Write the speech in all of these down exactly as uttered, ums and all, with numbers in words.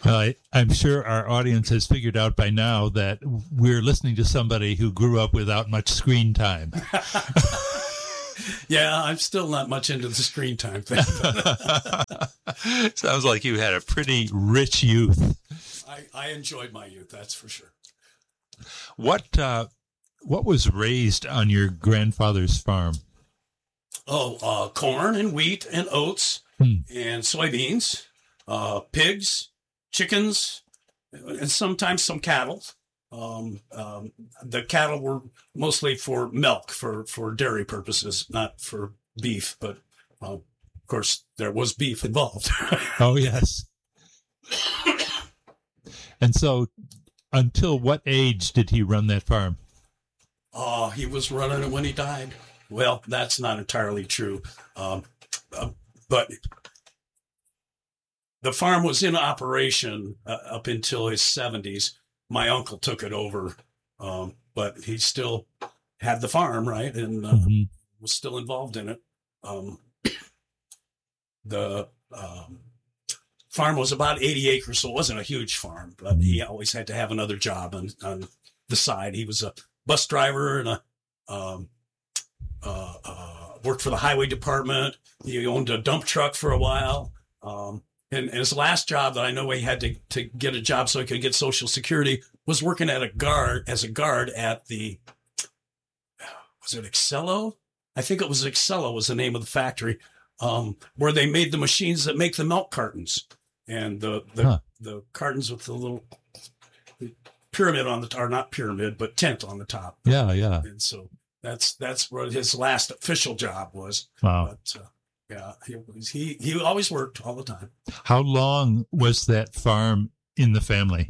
Uh, I'm sure our audience has figured out by now that we're listening to somebody who grew up without much screen time. Yeah, I'm still not much into the screen time thing. Sounds like you had a pretty rich youth. I, I enjoyed my youth, that's for sure. What uh, what was raised on your grandfather's farm? Oh, uh, corn and wheat and oats Hmm. and soybeans, uh, pigs, chickens, and sometimes some cattle. Um, um, the cattle were mostly for milk, for, for dairy purposes, not for beef. But uh, of course, there was beef involved. Oh, yes. And so, until what age did he run that farm? Oh, he was running it when he died. Well, that's not entirely true. Um, uh, but the farm was in operation uh, up until his seventies. My uncle took it over, um, but he still had the farm, right? And uh, Mm-hmm. was still involved in it. Um, the um, farm was about eighty acres, so it wasn't a huge farm, but he always had to have another job on, on the side. He was a bus driver and a um, uh, uh, worked for the highway department. He owned a dump truck for a while. Um, and, and his last job that I know he had to, to get a job so he could get Social Security was working at a guard as a guard at the, was it Excello? I think it was Excello was the name of the factory, um, where they made the machines that make the milk cartons and the, the, Huh. the cartons with the little pyramid on the top, or not pyramid, but tent on the top. Yeah, yeah. And so that's, that's what his last official job was. Wow. But, uh, yeah, he, was- he, he always worked all the time. How long was that farm in the family?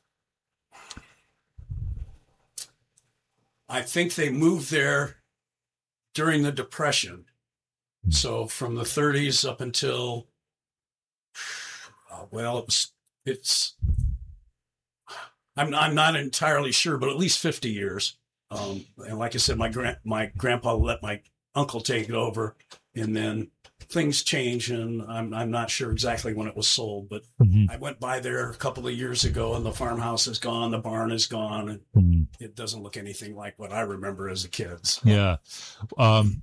I think they moved there during the Depression. So from the thirties up until, uh, well, it was, it's, I'm, I'm not entirely sure, but at least fifty years. Um, and like I said, my grand, my grandpa let my uncle take it over, and then things change, and I'm, I'm not sure exactly when it was sold, but Mm-hmm. I went by there a couple of years ago, and the farmhouse is gone, the barn is gone, and Mm-hmm. it doesn't look anything like what I remember as a kid. So, Yeah. Um,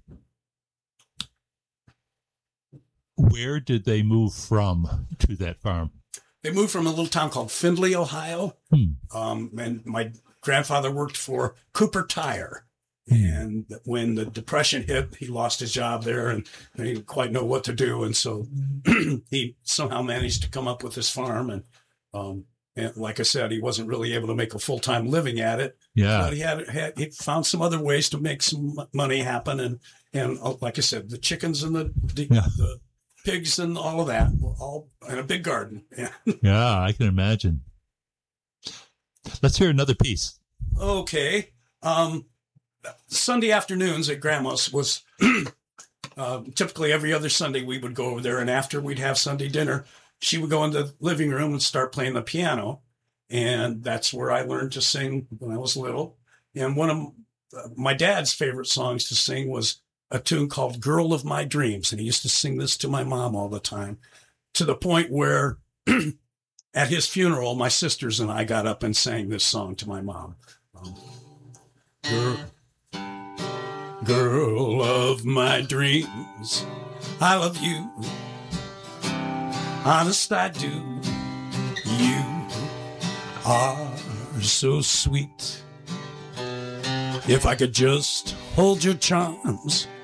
where did they move from to that farm? They moved from a little town called Findlay, Ohio. Hmm. Um, and my grandfather worked for Cooper Tire. And when the Depression hit, he lost his job there and he didn't quite know what to do. And so he somehow managed to come up with this farm. And, um, and like I said, he wasn't really able to make a full-time living at it. Yeah. But he had, had he found some other ways to make some money happen. And, and uh, like I said, the chickens and the, the, Yeah. the pigs and all of that were all in a big garden. Yeah. Yeah, I can imagine. Let's hear another piece. Okay. Um, Sunday afternoons at Grandma's was uh, typically every other Sunday we would go over there, and after we'd have Sunday dinner, she would go into the living room and start playing the piano, and that's where I learned to sing when I was little. And one of uh, my dad's favorite songs to sing was a tune called "Girl of My Dreams," and he used to sing this to my mom all the time, to the point where at his funeral, my sisters and I got up and sang this song to my mom. Um, Girl, girl of my dreams, I love you. Honest, I do. You are so sweet. If I could just hold your charms